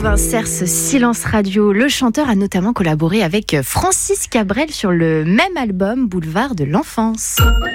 Gauvin Cers, Silence Radio. Le chanteur a notamment collaboré avec Francis Cabrel sur le même album, Boulevard de l'Enfance.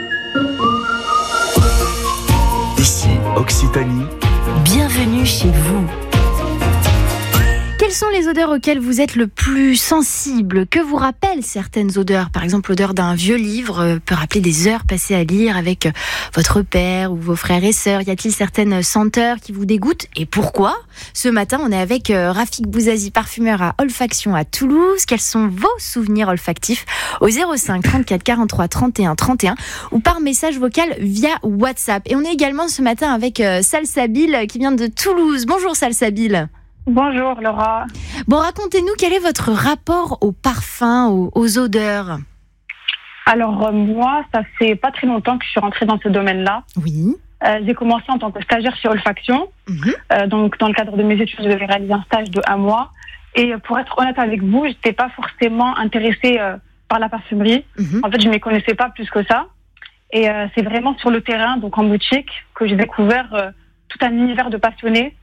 Ici, Occitanie. Bienvenue chez vous. Quelles sont les odeurs auxquelles vous êtes le plus sensible? Que vous rappellent certaines odeurs? Par exemple, l'odeur d'un vieux livre peut rappeler des heures passées à lire avec votre père ou vos frères et sœurs. Y a-t-il certaines senteurs qui vous dégoûtent? Et pourquoi? Ce matin, on est avec Rafik Bouzazi, parfumeur à Olfaction à Toulouse. Quels sont vos souvenirs olfactifs? Au 05 34 43 31 31 ou par message vocal via WhatsApp. Et on est également ce matin avec Salsabil qui vient de Toulouse. Bonjour Salsabil. Bonjour Laura. Bon, racontez-nous quel est votre rapport aux parfums, aux odeurs. Alors moi, ça fait pas très longtemps que je suis rentrée dans ce domaine-là. Oui. J'ai commencé en tant que stagiaire chez Olfaction. Donc dans le cadre de mes études, je devais réaliser un stage de 1 mois. Et pour être honnête avec vous, je n'étais pas forcément intéressée par la parfumerie. En fait, je ne m'y connaissais pas plus que ça. Et c'est vraiment sur le terrain, donc en boutique, que j'ai découvert tout un univers de passionnés.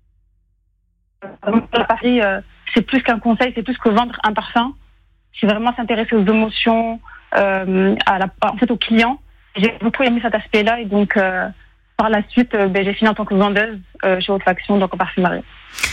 La Paris, c'est plus qu'un conseil, c'est plus que vendre un parfum. C'est vraiment s'intéresser aux émotions, aux clients. J'ai beaucoup aimé cet aspect-là et donc par la suite, j'ai fini en tant que vendeuse chez Olfaction, donc en parfumerie.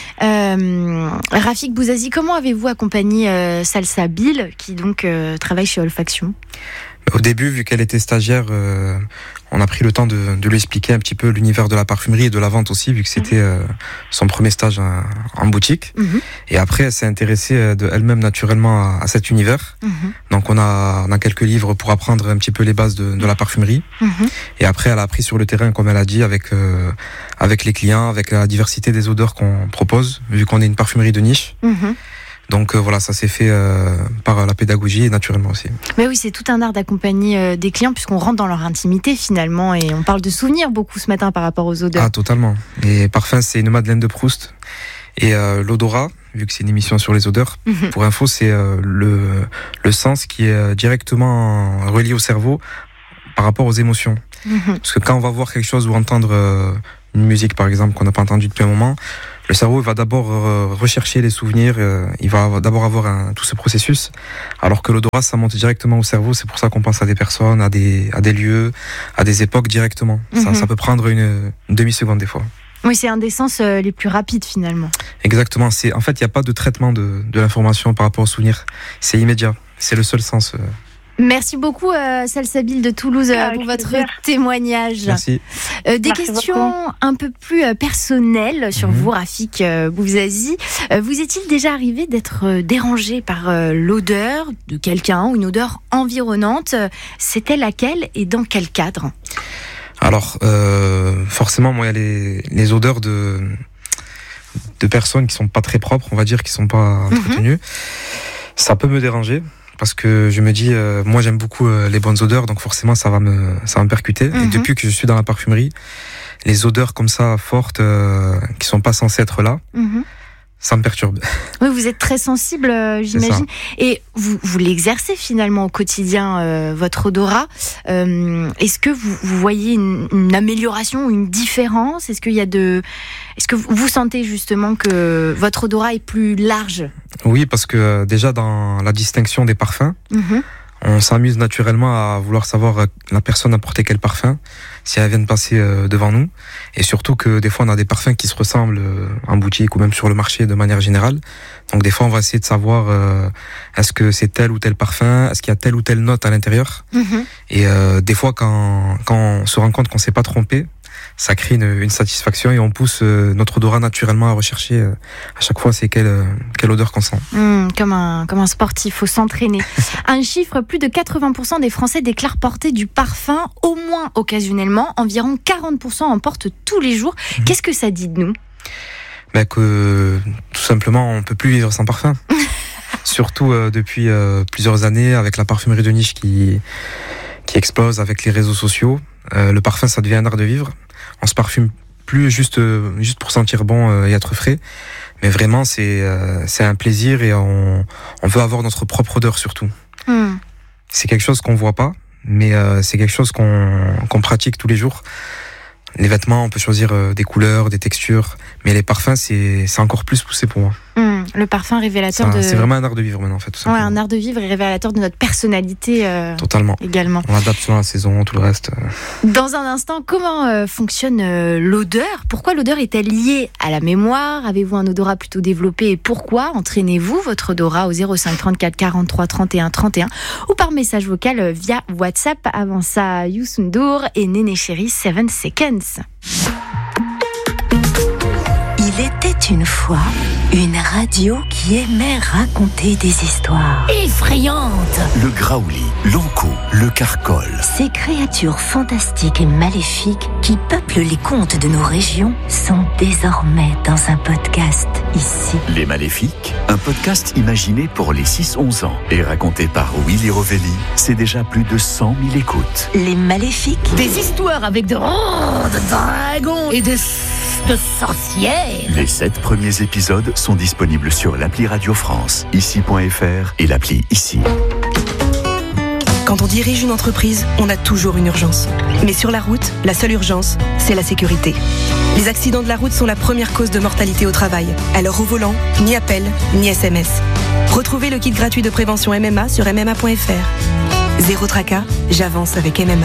Rafik Bouzazi, comment avez-vous accompagné Salsabil qui donc travaille chez Olfaction? Au début, vu qu'elle était stagiaire, on a pris le temps de lui expliquer un petit peu l'univers de la parfumerie et de la vente aussi, vu que c'était son premier stage en boutique. Et après, elle s'est intéressée elle-même naturellement à cet univers. Donc on a quelques livres pour apprendre un petit peu les bases de la parfumerie. Et après, elle a appris sur le terrain, comme elle a dit, avec les clients, avec la diversité des odeurs qu'on propose, vu qu'on est une parfumerie de niche. Donc voilà, ça s'est fait par la pédagogie et naturellement aussi. Mais oui, c'est tout un art d'accompagner des clients puisqu'on rentre dans leur intimité finalement et on parle de souvenirs beaucoup ce matin par rapport aux odeurs. Ah, totalement. Et parfum, c'est une Madeleine de Proust. Et l'odorat, vu que c'est une émission sur les odeurs, pour info, c'est le sens qui est directement relié au cerveau par rapport aux émotions. Parce que quand on va voir quelque chose ou entendre une musique par exemple qu'on n'a pas entendue depuis un moment, le cerveau va d'abord rechercher les souvenirs, il va d'abord avoir tout ce processus, alors que l'odorat ça monte directement au cerveau, c'est pour ça qu'on pense à des personnes, à des lieux, à des époques directement. Ça peut prendre une demi-seconde des fois. Oui, c'est un des sens les plus rapides finalement. Exactement, en fait il n'y a pas de traitement de l'information par rapport aux souvenirs, c'est immédiat, c'est le seul sens. Merci beaucoup Salsabil de Toulouse pour votre témoignage. Merci. Des questions un peu plus personnelles sur vous, Rafik Bouzazi. Vous est-il déjà arrivé d'être dérangé par l'odeur de quelqu'un ou une odeur environnante? C'était laquelle et dans quel cadre? Alors, forcément, moi, il y a les odeurs de personnes qui sont pas très propres, on va dire, qui sont pas entretenues. Ça peut me déranger. Parce que je me dis, moi j'aime beaucoup les bonnes odeurs, donc forcément ça va me percuter. Et depuis que je suis dans la parfumerie, les odeurs comme ça fortes, qui sont pas censées être là, ça me perturbe. Oui, vous êtes très sensible, j'imagine. Et vous l'exercez finalement au quotidien, votre odorat. Est-ce que vous voyez une amélioration ou une différence? Est-ce que vous sentez justement que votre odorat est plus large? Oui, parce que déjà dans la distinction des parfums, on s'amuse naturellement à vouloir savoir la personne a porté quel parfum, si elle vient de passer devant nous. Et surtout que des fois on a des parfums qui se ressemblent en boutique ou même sur le marché de manière générale. Donc des fois on va essayer de savoir est-ce que c'est tel ou tel parfum, est-ce qu'il y a telle ou telle note à l'intérieur. Et des fois quand on se rend compte qu'on s'est pas trompé, ça crée une satisfaction et on pousse notre odorat naturellement à rechercher à chaque fois c'est quelle odeur qu'on sent. Comme un sportif, faut s'entraîner. Un chiffre, plus de 80% des Français déclarent porter du parfum au moins occasionnellement. Environ 40% en portent tous les jours. Qu'est-ce que ça dit de nous? Que tout simplement on peut plus vivre sans parfum. Surtout depuis plusieurs années avec la parfumerie de niche qui explose avec les réseaux sociaux. Le parfum ça devient un art de vivre. On se parfume plus juste pour sentir bon et être frais, mais vraiment c'est un plaisir et on veut avoir notre propre odeur surtout. C'est quelque chose qu'on voit pas, mais c'est quelque chose qu'on pratique tous les jours. Les vêtements, on peut choisir des couleurs, des textures, mais les parfums, c'est encore plus poussé pour moi. Le parfum révélateur C'est vraiment un art de vivre maintenant, en fait. Tout un art de vivre et révélateur de notre personnalité. Totalement. Également. On adapte selon la saison, tout le reste. Dans un instant, comment fonctionne l'odeur ? Pourquoi l'odeur est-elle liée à la mémoire ? Avez-vous un odorat plutôt développé et pourquoi ? Entraînez-vous votre odorat au 05 34 43 31 31 ou par message vocal via WhatsApp. Avant ça, Youssou N'Dour et Néné Chéri 7 Seconds. Il était une fois une radio qui aimait raconter des histoires effrayantes. Le graouli, l'ankou, le carcol. Ces créatures fantastiques et maléfiques qui peuplent les contes de nos régions sont désormais dans un podcast ici. Les Maléfiques, un podcast imaginé pour les 6-11 ans et raconté par Willy Rovelli, c'est déjà plus de 100 000 écoutes. Les Maléfiques. Des histoires avec de dragons et de sorcières. Les 7 premiers épisodes sont disponibles sur l'appli Radio France, ici.fr et l'appli Ici. Quand on dirige une entreprise, on a toujours une urgence. Mais sur la route, la seule urgence, c'est la sécurité. Les accidents de la route sont la première cause de mortalité au travail. Alors au volant, ni appel, ni SMS. Retrouvez le kit gratuit de prévention MMA sur mma.fr. Zéro tracas, j'avance avec MMA.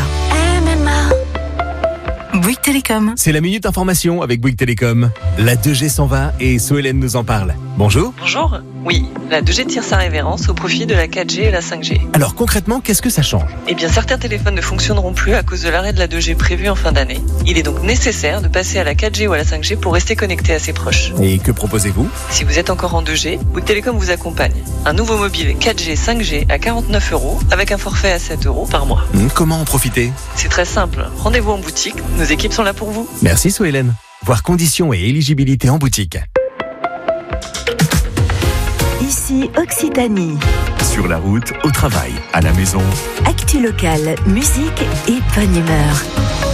Bouygues Télécom. C'est la Minute Information avec Bouygues Télécom. La 2G s'en va et Sohélène nous en parle. Bonjour. Bonjour. Oui, la 2G tire sa révérence au profit de la 4G et la 5G. Alors concrètement, qu'est-ce que ça change ? Eh bien, certains téléphones ne fonctionneront plus à cause de l'arrêt de la 2G prévu en fin d'année. Il est donc nécessaire de passer à la 4G ou à la 5G pour rester connecté à ses proches. Et que proposez-vous ? Si vous êtes encore en 2G, Bouygues Télécom vous accompagne. Un nouveau mobile 4G, 5G à 49 € avec un forfait à 7 € par mois. Comment en profiter ? C'est très simple. Rendez-vous en boutique. Nos équipes sont là pour vous. Merci Sohélène. Voir conditions et éligibilité en boutique. Ici Occitanie. Sur la route, au travail, à la maison. Actu locale, musique et bonne humeur.